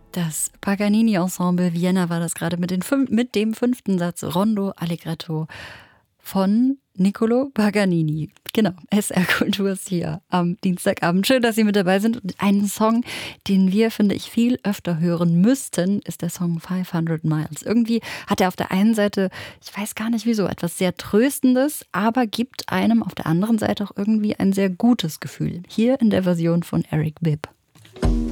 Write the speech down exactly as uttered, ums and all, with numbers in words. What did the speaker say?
Das Paganini-Ensemble Vienna war das gerade mit, den fünf, mit dem fünften Satz Rondo Allegretto von Niccolò Paganini. Genau, S R Kultur ist hier am Dienstagabend. Schön, dass Sie mit dabei sind. Und einen Song, den wir, finde ich, viel öfter hören müssten, ist der Song fünfhundert Miles. Irgendwie hat er auf der einen Seite, ich weiß gar nicht wieso, etwas sehr Tröstendes, aber gibt einem auf der anderen Seite auch irgendwie ein sehr gutes Gefühl. Hier in der Version von Eric Bibb.